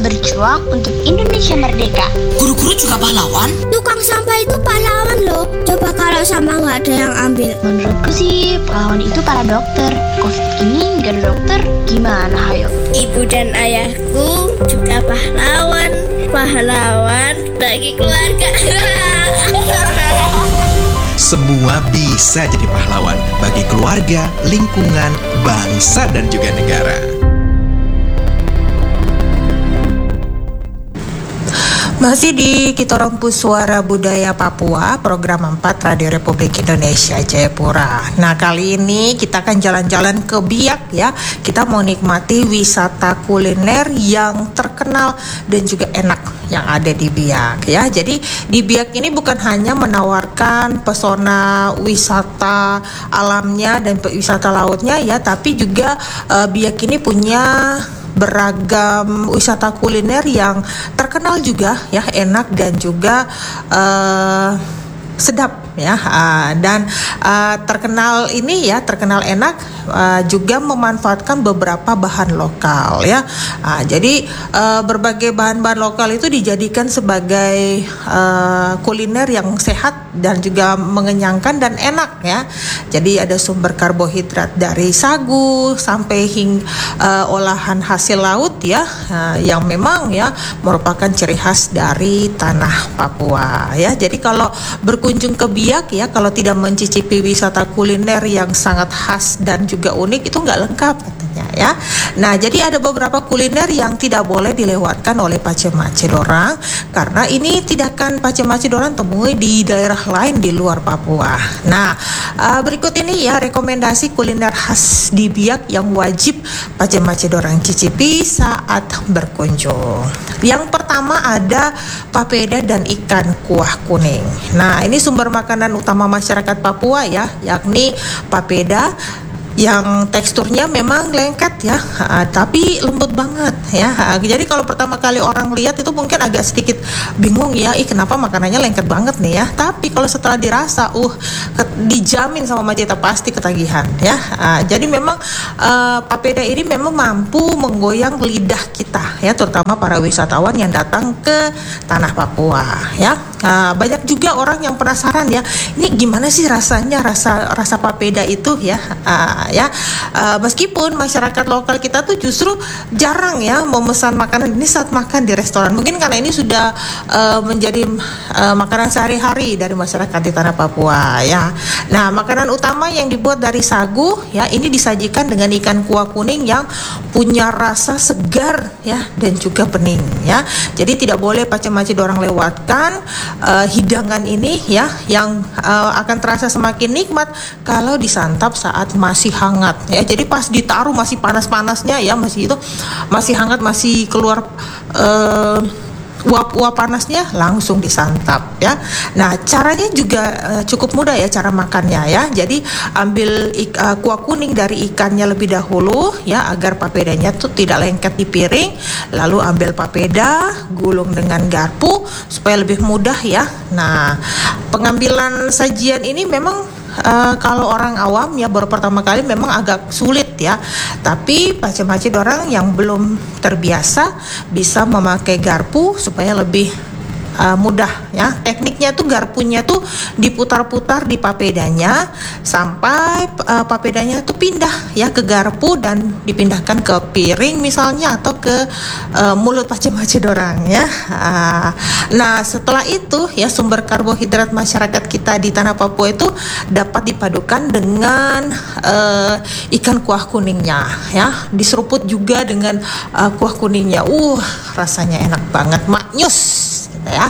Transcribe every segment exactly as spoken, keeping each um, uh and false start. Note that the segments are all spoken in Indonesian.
berjuang untuk Indonesia merdeka. Guru-guru juga pahlawan? Tukang sampah itu pahlawan loh. Coba kalau sampah nggak ada yang ambil. Menurutku sih pahlawan itu para dokter. Covid ini nggak ada dokter, gimana ayo? Ibu dan ayahku juga pahlawan. Pahlawan bagi keluarga. Semua bisa jadi pahlawan bagi keluarga, lingkungan, bangsa, dan juga negara. Masih di Kitorong Suara Budaya Papua, program empat Radio Republik Indonesia Jayapura. Nah, kali ini kita akan jalan-jalan ke Biak ya. Kita mau nikmati wisata kuliner yang terkenal dan juga enak yang ada di Biak ya. Jadi di Biak ini bukan hanya menawarkan pesona wisata alamnya dan wisata lautnya ya, tapi juga uh, Biak ini punya beragam wisata kuliner yang terkenal juga ya, enak dan juga uh, sedap ya, uh, dan uh, terkenal ini ya, terkenal enak uh, juga memanfaatkan beberapa bahan lokal ya. Uh, jadi uh, berbagai bahan-bahan lokal itu dijadikan sebagai uh, kuliner yang sehat dan juga mengenyangkan dan enak ya. Jadi ada sumber karbohidrat dari sagu sampai hing uh, olahan hasil laut ya, uh, yang memang ya merupakan ciri khas dari tanah Papua ya. Jadi kalau berkunjung ke Biak ya, kalau tidak mencicipi wisata kuliner yang sangat khas dan juga unik itu nggak lengkap katanya ya. Nah, jadi ada beberapa kuliner yang tidak boleh dilewatkan oleh Pacemace Dorang karena ini tidak akan Pacemace Dorang temui di daerah lain di luar Papua. Nah, uh, berikut ini ya rekomendasi kuliner khas di Biak yang wajib Pacemace Dorang cicipi saat berkunjung. Yang pertama ada papeda dan ikan kuah kuning. Nah, ini sumber makanan utama masyarakat Papua ya, yakni papeda yang teksturnya memang lengket ya, uh, tapi lembut banget ya. Uh, jadi kalau pertama kali orang lihat itu mungkin agak sedikit bingung ya, ih kenapa makanannya lengket banget nih ya. Tapi kalau setelah dirasa, uh ke- dijamin sama Majeta pasti ketagihan ya. Uh, jadi memang uh, papeda ini memang mampu menggoyang lidah kita ya, terutama para wisatawan yang datang ke tanah Papua ya. Uh, banyak juga orang yang penasaran ya, ini gimana sih rasanya rasa rasa papeda itu ya. Uh, ya uh, meskipun masyarakat lokal kita tuh justru jarang ya memesan makanan ini saat makan di restoran, mungkin karena ini sudah uh, menjadi uh, makanan sehari-hari dari masyarakat di tanah Papua ya. Nah, makanan utama yang dibuat dari sagu ya, ini disajikan dengan ikan kuah kuning yang punya rasa segar ya dan juga bening ya. Jadi tidak boleh Pacemace Dorang lewatkan uh, hidangan ini ya, yang uh, akan terasa semakin nikmat kalau disantap saat masih hangat ya. Jadi pas ditaruh masih panas-panasnya ya, masih itu masih hangat, masih keluar uh, uap-uap panasnya, langsung disantap ya. Nah, caranya juga uh, cukup mudah ya cara makannya ya. Jadi ambil ik, uh, kuah kuning dari ikannya lebih dahulu ya, agar papedanya tuh tidak lengket di piring. Lalu ambil papeda, gulung dengan garpu supaya lebih mudah ya. Nah, pengambilan sajian ini memang Uh, kalau orang awam ya baru pertama kali memang agak sulit ya, tapi Pacemace Dorang yang belum terbiasa bisa memakai garpu supaya lebih uh, mudah ya. Tekniknya tuh garpunya tuh diputar-putar di papedanya sampai uh, papedanya tuh pindah ya ke garpu dan dipindahkan ke piring misalnya atau ke uh, mulut Pacemace Dorang ya. Uh, nah, setelah itu ya sumber karbohidrat masyarakat kita di tanah Papua itu dapat dipadukan dengan uh, ikan kuah kuningnya ya, diseruput juga dengan uh, kuah kuningnya. Uh, rasanya enak banget, maknyus gitu ya.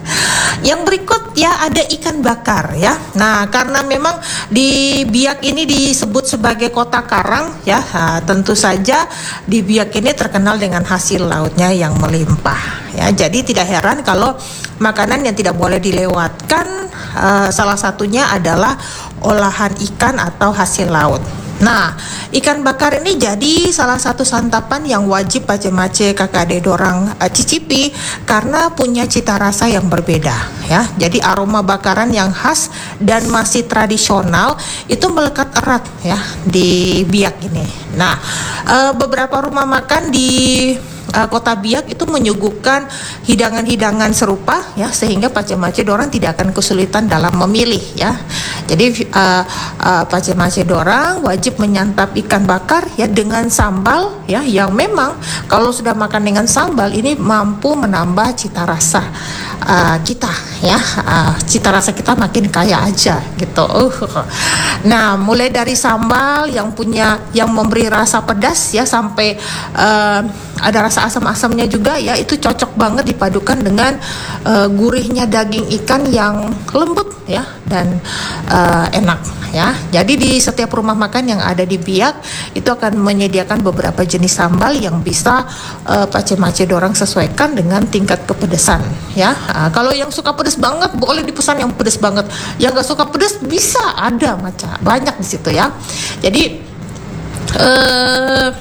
Yang berikut ya ada ikan bakar ya. Nah, karena memang di Biak ini disebut sebagai kota karang ya, nah, tentu saja di Biak ini terkenal dengan hasil lautnya yang melimpah ya. Jadi tidak heran kalau makanan yang tidak boleh dilewatkan uh, salah satunya adalah olahan ikan atau hasil laut. Nah, ikan bakar ini jadi salah satu santapan yang wajib Pacemace K K D Dorang uh, cicipi karena punya cita rasa yang berbeda ya. Jadi aroma bakaran yang khas dan masih tradisional itu melekat erat ya di Biak ini. Nah, uh, beberapa rumah makan di uh, Kota Biak itu menyuguhkan hidangan-hidangan serupa ya, sehingga pace-mace dorang tidak akan kesulitan dalam memilih ya. Jadi uh, uh, pace-mace dorang wajib menyantap ikan bakar ya dengan sambal ya, yang memang kalau sudah makan dengan sambal ini mampu menambah cita rasa uh, kita ya, uh, cita rasa kita makin kaya aja gitu. Uh. Nah, mulai dari sambal yang punya yang memberi rasa pedas ya, sampai uh, ada rasa asam-asamnya juga ya, itu cocok banget dipadukan dengan uh, gurihnya daging ikan yang lembut ya dan uh, enak ya. Jadi di setiap rumah makan yang ada di Biak itu akan menyediakan beberapa jenis sambal yang bisa uh, pace-mace dorang sesuaikan dengan tingkat kepedesan ya. Uh, kalau yang suka pedes banget boleh dipesan yang pedes banget, yang gak suka pedes bisa ada macam banyak di situ ya. Jadi uh,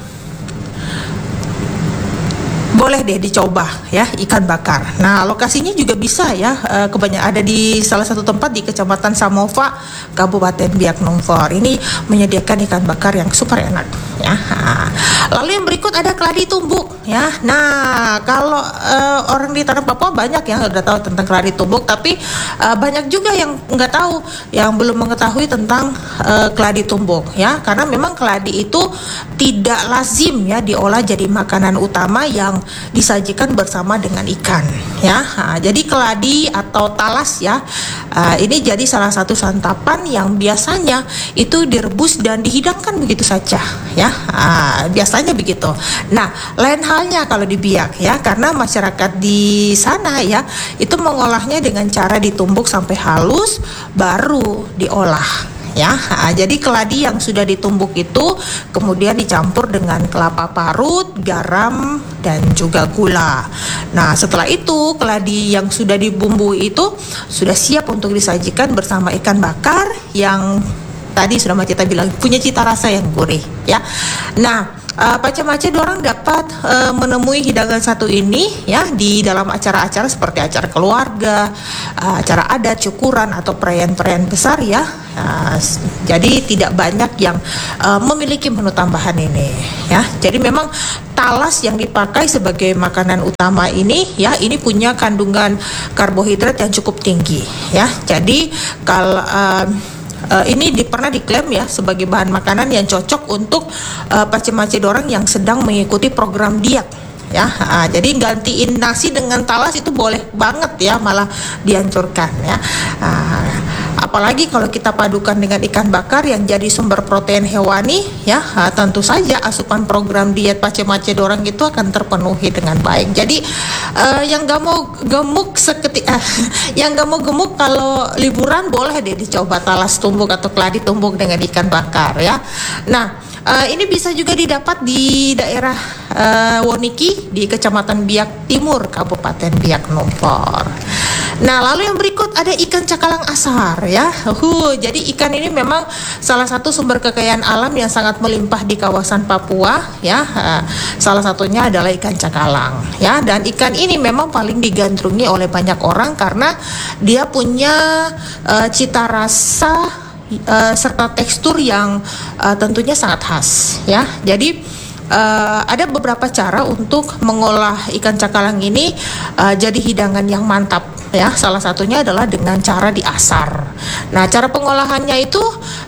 boleh deh dicoba ya ikan bakar. Nah, lokasinya juga bisa ya, e, kebanyakan ada di salah satu tempat di Kecamatan Samova, Kabupaten Biak Numfor. Ini menyediakan ikan bakar yang super enak ya. Nah, lalu yang berikut ada keladi tumbuk ya. Nah, kalau e, orang di tanah Papua banyak yang udah tahu tentang keladi tumbuk, tapi e, banyak juga yang nggak tahu, yang belum mengetahui tentang e, keladi tumbuk ya. Karena memang keladi itu tidak lazim ya diolah jadi makanan utama yang disajikan bersama dengan ikan ya. Nah, jadi keladi atau talas ya, uh, ini jadi salah satu santapan yang biasanya itu direbus dan dihidangkan begitu saja ya. Uh, biasanya begitu. Nah, lain halnya kalau di Biak ya, karena masyarakat di sana ya itu mengolahnya dengan cara ditumbuk sampai halus baru diolah ya. Nah, jadi keladi yang sudah ditumbuk itu kemudian dicampur dengan kelapa parut, garam dan juga gula. Nah, setelah itu keladi yang sudah dibumbui itu sudah siap untuk disajikan bersama ikan bakar yang tadi sudah Mbak Cita bilang punya cita rasa yang gurih ya. Nah, Uh, pace-mace dorang dapat uh, menemui hidangan satu ini ya di dalam acara-acara seperti acara keluarga, uh, acara adat, syukuran atau perayaan-perayaan besar ya. Uh, jadi tidak banyak yang uh, memiliki menu tambahan ini ya. Jadi memang talas yang dipakai sebagai makanan utama ini ya, ini punya kandungan karbohidrat yang cukup tinggi ya. Jadi kalau uh, Uh, ini di, pernah diklaim ya sebagai bahan makanan yang cocok untuk uh, pace-mace dorang yang sedang mengikuti program diet ya. Uh, jadi gantiin nasi dengan talas itu boleh banget ya, malah dihancurkan ya. Uh, apalagi kalau kita padukan dengan ikan bakar yang jadi sumber protein hewani ya, uh, tentu saja asupan program diet pace-mace dorang itu akan terpenuhi dengan baik. Jadi uh, yang gak mau gemuk seketika, yang gak mau gemuk kalau liburan boleh deh dicoba talas tumbuk atau keladi tumbuk dengan ikan bakar ya. Nah, uh, ini bisa juga didapat di daerah uh, Woniki di Kecamatan Biak Timur, Kabupaten Biak Numfor. Nah, lalu yang berikut ada ikan cakalang asar ya. Uh, jadi ikan ini memang salah satu sumber kekayaan alam yang sangat melimpah di kawasan Papua ya. Uh, salah satunya adalah ikan cakalang ya. Dan ikan ini memang paling digandrungi oleh banyak orang karena dia punya uh, cita rasa uh, serta tekstur yang uh, tentunya sangat khas ya. Jadi Uh, ada beberapa cara untuk mengolah ikan cakalang ini uh, jadi hidangan yang mantap ya. Salah satunya adalah dengan cara diasar. Nah, cara pengolahannya itu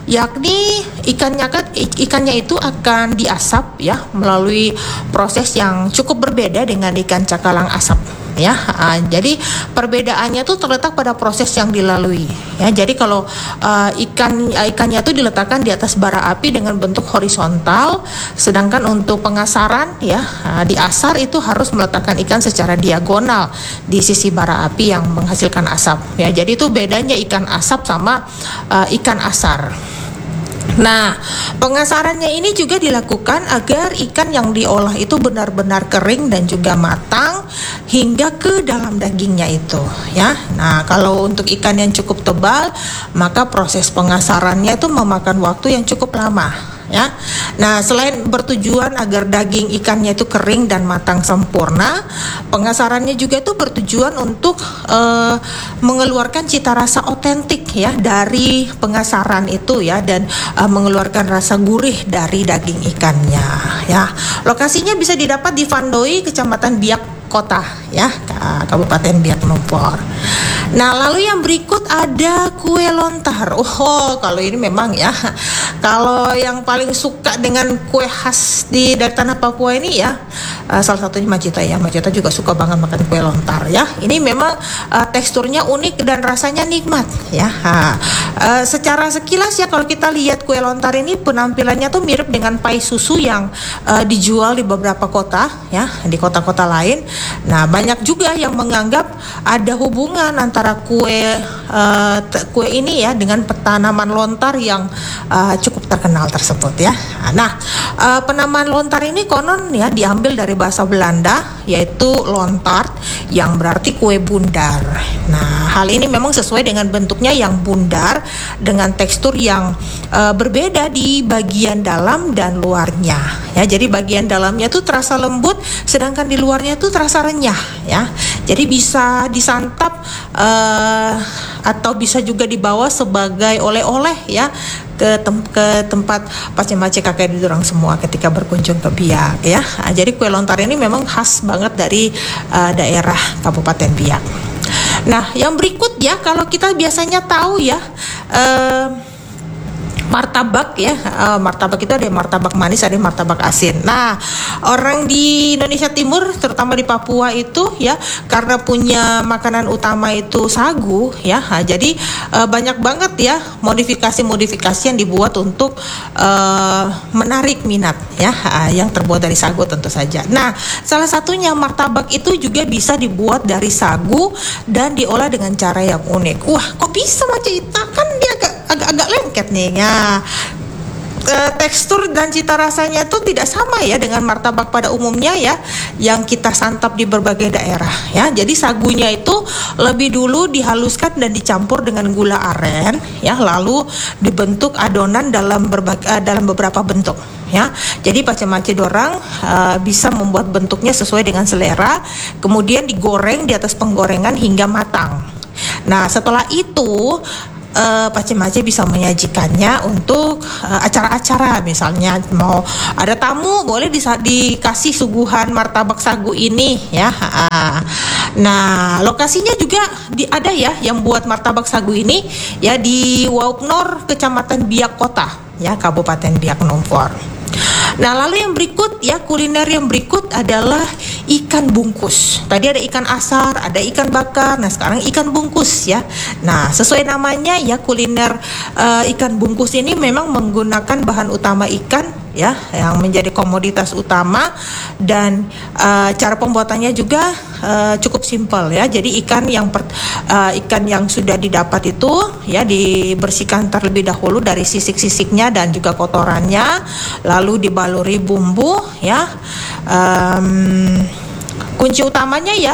yakni ikannya kan ikannya itu akan diasap ya melalui proses yang cukup berbeda dengan ikan cakalang asap ya. Uh, jadi perbedaannya tuh terletak pada proses yang dilalui ya. Jadi kalau uh, ikan uh, ikannya itu diletakkan di atas bara api dengan bentuk horizontal, sedangkan untuk pengasaran ya, uh, diasar itu harus meletakkan ikan secara diagonal di sisi bara api yang menghasilkan asap ya. Jadi itu bedanya ikan asap sama uh, ikan asar. Nah, pengasarannya ini juga dilakukan agar ikan yang diolah itu benar-benar kering dan juga matang hingga ke dalam dagingnya itu ya. Nah, kalau untuk ikan yang cukup tebal, maka proses pengasarannya itu memakan waktu yang cukup lama ya. Nah, selain bertujuan agar daging ikannya itu kering dan matang sempurna, pengasarannya juga itu bertujuan untuk uh, mengeluarkan cita rasa otentik ya dari pengasaran itu ya, dan uh, mengeluarkan rasa gurih dari daging ikannya ya. Lokasinya bisa didapat di Vandoi, Kecamatan Biak Kota, ya, Kabupaten Biak Numfor. Nah, lalu yang berikut ada kue lontar. Oh, kalau ini memang ya, kalau yang paling suka dengan kue khas di dari tanah Papua ini ya, uh, salah satunya Majita ya. Majita juga suka banget makan kue lontar ya. Ini memang uh, teksturnya unik dan rasanya nikmat ya. Ha. Uh, secara sekilas ya, kalau kita lihat kue lontar ini penampilannya tuh mirip dengan pai susu yang uh, dijual di beberapa kota ya, di kota-kota lain. Nah, banyak juga yang menganggap ada hubungan antara kue uh, kue ini ya dengan tanaman lontar yang uh, cukup terkenal tersebut ya. Nah, uh, penamaan lontar ini konon ya diambil dari bahasa Belanda, yaitu lontart, yang berarti kue bundar. Nah, hal ini memang sesuai dengan bentuknya yang bundar dengan tekstur yang uh, berbeda di bagian dalam dan luarnya ya. Jadi bagian dalamnya tuh terasa lembut, sedangkan di luarnya tuh terasa renyah ya. Jadi bisa disantap uh, atau bisa juga dibawa sebagai oleh-oleh ya ke tem- ke tempat pace-pace kakek di dorang semua ketika berkunjung ke Biak ya. Nah, jadi kue lontar ini memang khas banget dari uh, daerah Kabupaten Biak. Nah, yang berikut ya, kalau kita biasanya tahu ya, uh, martabak ya, uh, martabak itu ada martabak manis, ada martabak asin. Nah, orang di Indonesia Timur, terutama di Papua itu ya, karena punya makanan utama itu sagu ya, nah, jadi uh, banyak banget ya modifikasi-modifikasi yang dibuat untuk uh, menarik minat ya, uh, yang terbuat dari sagu tentu saja. Nah, salah satunya martabak itu juga bisa dibuat dari sagu dan diolah dengan cara yang unik. Wah, kok bisa Majita? Kan dia agak agak-agak lengket nih ya. E, tekstur dan cita rasanya tuh tidak sama ya dengan martabak pada umumnya ya, yang kita santap di berbagai daerah ya. Jadi sagunya itu lebih dulu dihaluskan dan dicampur dengan gula aren ya, lalu dibentuk adonan dalam berbagai, dalam beberapa bentuk ya. Jadi pace-pace dorang uh, bisa membuat bentuknya sesuai dengan selera, kemudian digoreng di atas penggorengan hingga matang. Nah, setelah itu Uh, pace-pace bisa menyajikannya untuk uh, acara-acara, misalnya mau ada tamu boleh disa- dikasih suguhan martabak sagu ini ya. Uh, nah, lokasinya juga di, ada ya yang buat martabak sagu ini ya di Wauknor, Kecamatan Biak Kota ya, Kabupaten Biak Numfor. Nah, lalu yang berikut ya, kuliner yang berikut adalah ikan bungkus. Tadi ada ikan asar, ada ikan bakar. Nah, sekarang ikan bungkus ya. Nah, sesuai namanya ya, kuliner uh, ikan bungkus ini memang menggunakan bahan utama ikan ya, yang menjadi komoditas utama, dan uh, cara pembuatannya juga uh, cukup simpel ya. Jadi ikan yang per, uh, ikan yang sudah didapat itu ya dibersihkan terlebih dahulu dari sisik-sisiknya dan juga kotorannya, lalu dibaluri bumbu ya. Um, kunci utamanya ya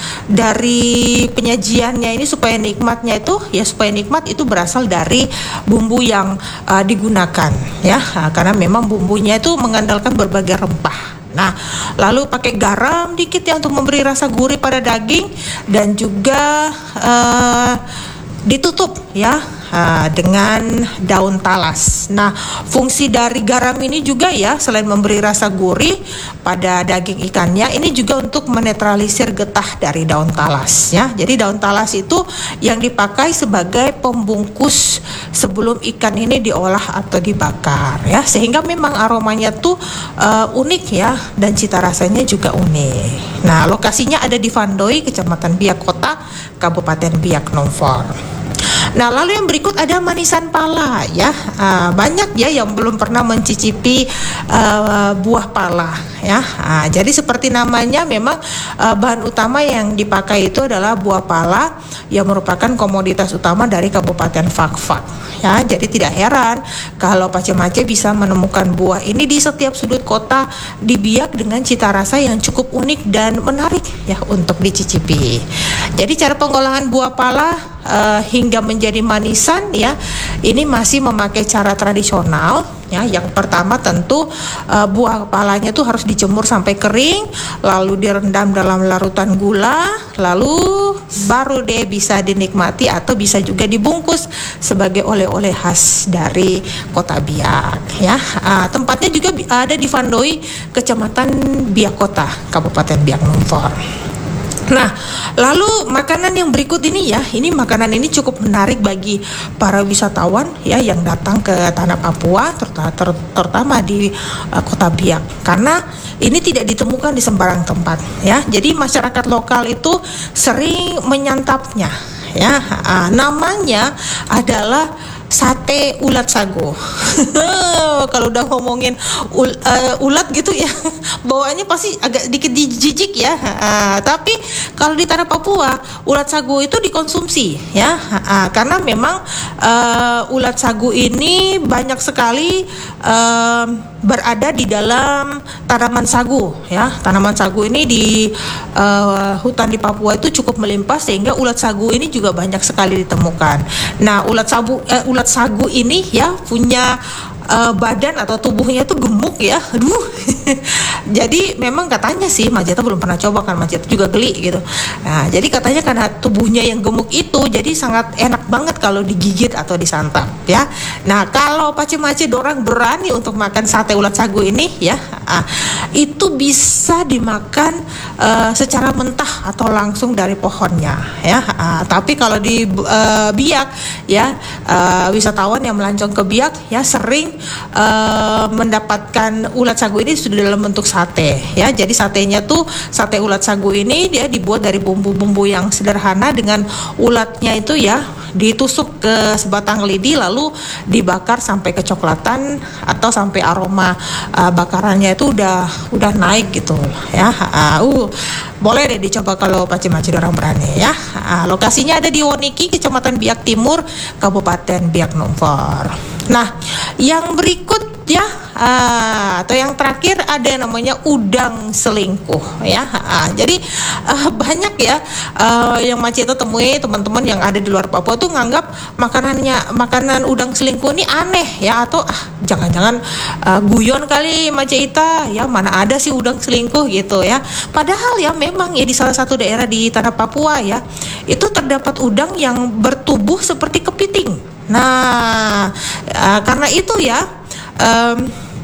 dari penyajiannya ini supaya nikmatnya itu ya supaya nikmat itu berasal dari bumbu yang uh, digunakan ya, nah, karena memang bumbunya itu mengandalkan berbagai rempah. Nah, lalu pakai garam dikit ya untuk memberi rasa gurih pada daging, dan juga uh, ditutup ya uh, dengan daun talas. Nah, fungsi dari garam ini juga ya, selain memberi rasa gurih pada daging ikannya, ini juga untuk menetralisir getah dari daun talas ya. Jadi daun talas itu yang dipakai sebagai pembungkus sebelum ikan ini diolah atau dibakar ya, sehingga memang aromanya tuh uh, unik ya, dan cita rasanya juga unik. Nah, lokasinya ada di Vandoi, Kecamatan Biak Kota, Kabupaten Biak Numfor. Nah, lalu yang berikut ada manisan pala ya. Uh, banyak ya yang belum pernah mencicipi uh, buah pala ya. Uh, jadi seperti namanya, memang uh, bahan utama yang dipakai itu adalah buah pala yang merupakan komoditas utama dari Kabupaten Fakfak ya. Jadi tidak heran kalau pace-pace bisa menemukan buah ini di setiap sudut kota di Biak dengan cita rasa yang cukup unik dan menarik ya untuk dicicipi. Jadi cara pengolahan buah pala uh, hingga menjadi manisan ya, ini masih memakai cara tradisional ya. Yang pertama tentu uh, buah palanya tuh harus dijemur sampai kering, lalu direndam dalam larutan gula, lalu baru deh bisa dinikmati atau bisa juga dibungkus sebagai oleh-oleh khas dari Kota Biak ya. Uh, tempatnya juga ada di Vandoi, Kecamatan Biak Kota, Kabupaten Biak Numfor. Nah, lalu makanan yang berikut ini ya, ini makanan ini cukup menarik bagi para wisatawan ya yang datang ke tanah Papua, terutama, ter, terutama di uh, Kota Biak, karena ini tidak ditemukan di sembarang tempat ya. Jadi masyarakat lokal itu sering menyantapnya ya. Uh, namanya adalah sate ulat sagu. Kalau udah ngomongin ul, uh, ulat gitu ya, bawaannya pasti agak dikit jijik ya. Uh, tapi kalau di tanah Papua, ulat sagu itu dikonsumsi ya, uh, karena memang uh, ulat sagu ini banyak sekali uh, berada di dalam tanaman sagu ya. Tanaman sagu ini di uh, hutan di Papua itu cukup melimpah, sehingga ulat sagu ini juga banyak sekali ditemukan. Nah, ulat sagu uh, ulat sagu ini ya punya uh, badan atau tubuhnya itu gemuk ya. Aduh. Jadi memang katanya sih, Majeta belum pernah coba kan, Majeta juga geli gitu. Nah, jadi katanya karena tubuhnya yang gemuk itu, jadi sangat enak banget kalau digigit atau disantap ya. Nah, kalau pace-mace dorang berani untuk makan sate ulat sagu ini ya, ah, itu bisa dimakan uh, secara mentah atau langsung dari pohonnya ya. Ah, tapi kalau di uh, Biak ya, uh, wisatawan yang melancong ke Biak ya sering uh, mendapatkan ulat sagu ini sudah dalam bentuk sate ya. Jadi satenya tuh, sate ulat sagu ini dia dibuat dari bumbu-bumbu yang sederhana, dengan ulatnya itu ya ditusuk ke sebatang lidi, lalu dibakar sampai kecoklatan atau sampai aroma uh, bakarannya itu udah udah naik gitu ya. Uh, uh, boleh deh dicoba kalau pace-mace orang berani ya. Uh, lokasinya ada di Woniki, Kecamatan Biak Timur, Kabupaten Biak Numfor. Nah, yang berikut ya, uh, atau yang terakhir ada yang namanya udang selingkuh ya. Uh, jadi uh, banyak ya uh, yang Maceta temui teman-teman yang ada di luar Papua tuh nganggap makanannya makanan udang selingkuh ini aneh ya, atau ah jangan-jangan uh, guyon kali Maceta ya, mana ada sih udang selingkuh gitu ya. Padahal ya memang ya di salah satu daerah di tanah Papua ya, itu terdapat udang yang bertubuh seperti kepiting. Nah, uh, karena itu ya um,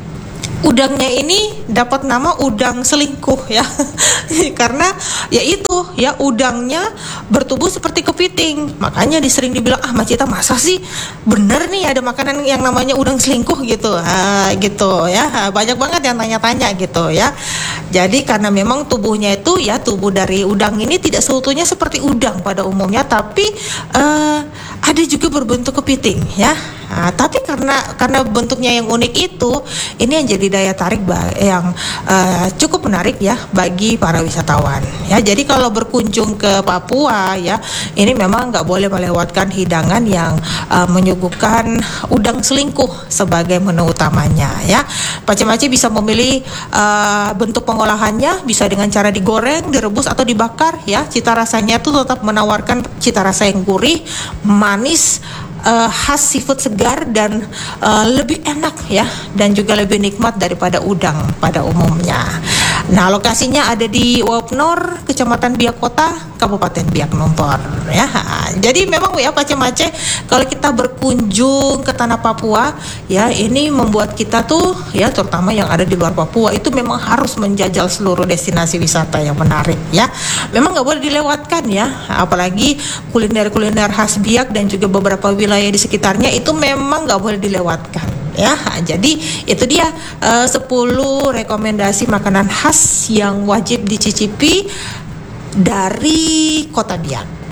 udangnya ini dapat nama udang selingkuh ya. Karena ya itu ya, udangnya bertubuh seperti kepiting. Makanya disering dibilang, ah Maceta masa sih bener nih ada makanan yang namanya udang selingkuh gitu. Ah, gitu ya. Banyak banget yang tanya-tanya gitu ya. Jadi karena memang tubuhnya itu ya, tubuh dari udang ini tidak seutuhnya seperti udang pada umumnya, tapi uh, ada juga berbentuk kepiting ya. Nah, tapi karena karena bentuknya yang unik itu, ini yang jadi daya tarik ba- yang uh, cukup menarik ya bagi para wisatawan ya. Jadi kalau berkunjung ke Papua ya, ini memang nggak boleh melewatkan hidangan yang uh, menyuguhkan udang selingkuh sebagai menu utamanya ya. Pace-mace bisa memilih uh, bentuk pengolahannya, bisa dengan cara digoreng, direbus atau dibakar ya. Cita rasanya tuh tetap menawarkan cita rasa yang gurih, manis, Uh, khas seafood segar, dan uh, lebih enak ya, dan juga lebih nikmat daripada udang pada umumnya. Nah, lokasinya ada di Wapnor, Kecamatan Biak Kota, Kabupaten Biak Numfor ya. Jadi memang ya pace-mace, kalau kita berkunjung ke tanah Papua ya, ini membuat kita tuh ya, terutama yang ada di luar Papua, itu memang harus menjajal seluruh destinasi wisata yang menarik ya. Memang nggak boleh dilewatkan ya, apalagi kuliner-kuliner khas Biak dan juga beberapa wilayah di sekitarnya itu memang nggak boleh dilewatkan ya. Jadi itu dia uh, sepuluh rekomendasi makanan khas yang wajib dicicipi dari Kota Biak.